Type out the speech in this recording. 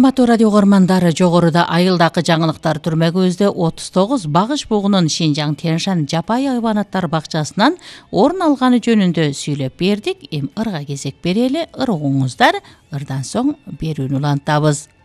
Кымбаттуу радио угармандары, жогоруда айылдагы жаңылыктар түрмөгүбүздө 39 багыш бугунун Шинжаң Тяньшань жапайы хайванаттар бакчасынан орун алганы жөнүндө сүйлөп бердик. Эми ырга кезек берели, ыр угуңуздар. Ырдан соң берүүнү улантабыз.